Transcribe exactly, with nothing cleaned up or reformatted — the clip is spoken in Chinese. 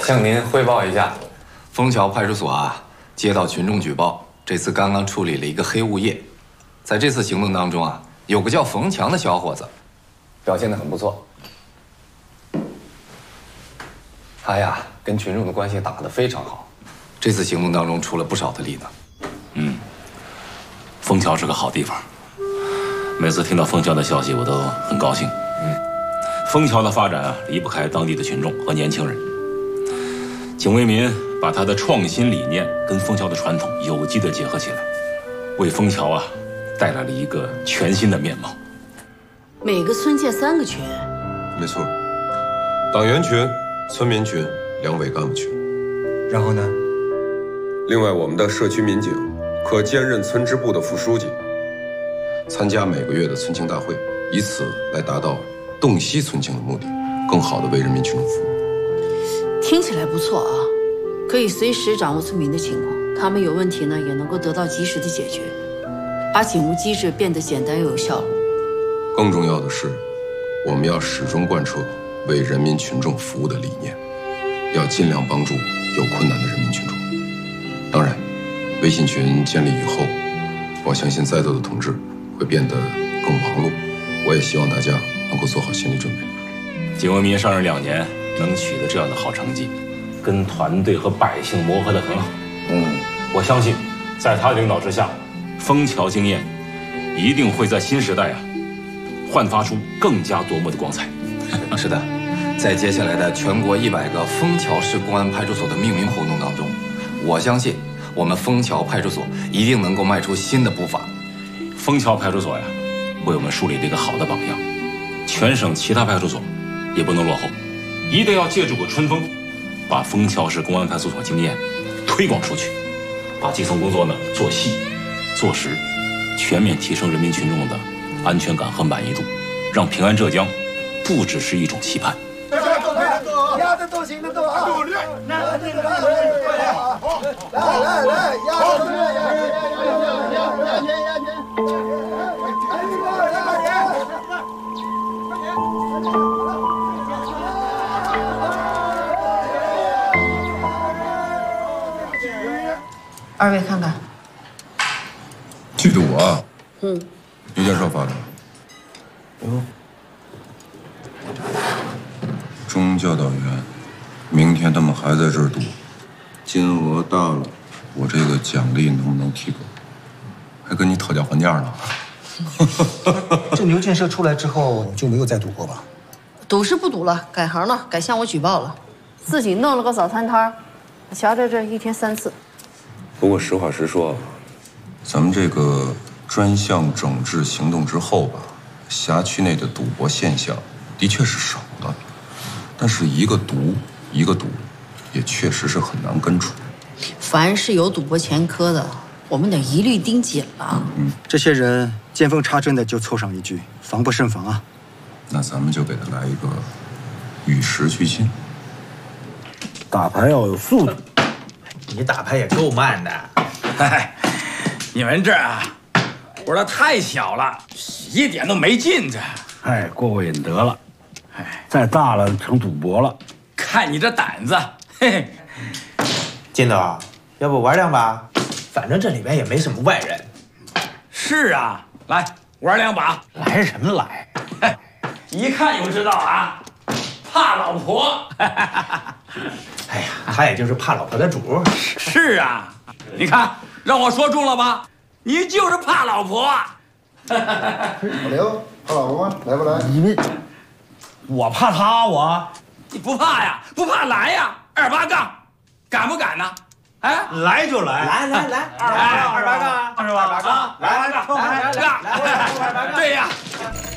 向您汇报一下，枫桥派出所啊，接到群众举报，这次刚刚处理了一个黑物业。在这次行动当中啊，有个叫冯强的小伙子，表现得很不错。他呀，跟群众的关系打得非常好，这次行动当中出了不少的力呢。 嗯，枫桥是个好地方，每次听到枫桥的消息，我都很高兴。嗯，枫桥的发展啊，离不开当地的群众和年轻人。景为民把他的创新理念跟枫桥的传统有机地结合起来，为枫桥啊带来了一个全新的面貌。 每个村建三个群， 没错，党员群、村民群、两委干部群。 然后呢？ 另外，我们的社区民警可兼任村支部的副书记，参加每个月的村庆大会，以此来达到洞悉村情的目的，更好地为人民群众服务。 听起来不错啊，可以随时掌握村民的情况，他们有问题呢，也能够得到及时的解决，把警务机制变得简单又有效率。 更重要的是，我们要始终贯彻为人民群众服务的理念，要尽量帮助有困难的人民群众。当然，微信群建立以后，我相信在座的同志会变得更忙碌，我也希望大家能够做好心理准备。 景为民上任两年，能取得这样的好成绩，跟团队和百姓磨合得很好。嗯，我相信，在他领导之下，枫桥经验一定会在新时代啊，焕发出更加夺目的光彩。 是的，在接下来的全国一百个枫桥市公安派出所的命名活动当中，我相信我们枫桥派出所一定能够迈出新的步伐。 枫桥派出所呀，为我们树立了一个好的榜样，全省其他派出所也不能落后，一定要借助个春风，把枫桥市公安派出所经验推广出去，把基层工作呢做细、做实，全面提升人民群众的安全感和满意度，让平安浙江不只是一种期盼。 压的都行的都啊！来来来，来来，压的都压压压压压压！ 二位看看， 去赌啊！ 嗯， 于教授发的。 哟， 中教导员，明天他们还在这儿赌，金额大了，我这个奖励能不能提高？还跟你讨价还价呢。 这牛建设出来之后就没有再赌过吧？ 赌是不赌了，改行了，改向我举报了，自己弄了个早餐摊儿，夹在这一天三次。 不过实话实说，咱们这个专项整治行动之后吧，辖区内的赌博现象的确是少了，但是一个毒一个赌，也确实是很难根除。 凡是有赌博前科的，我们得一律盯紧了。 嗯，这些人见缝插针的就凑上一句，防不胜防啊。 那咱们就给他来一个与时俱进。 打牌要有速度。 你打牌也够慢的。哎，你们这儿啊，玩的太小了，一点都没劲这。 哎，过过瘾得了。哎，再大了成赌博了。 看你这胆子，嘿嘿。 金斗，要不玩两把？反正这里边也没什么外人。 是啊，来玩两把。 来什么来？ 一看就知道啊，怕老婆。 哎呀，他也就是怕老婆的主。 是啊，你看让我说中了吧？你就是怕老婆。 老刘，怕老婆吗？来不来？ 你们，我怕他，我你不怕呀？不怕来呀？二八杠，敢不敢呢？哎， 来就来，来来来，二八杠，二八杠，二八杠，来来杠，来来杠，对呀。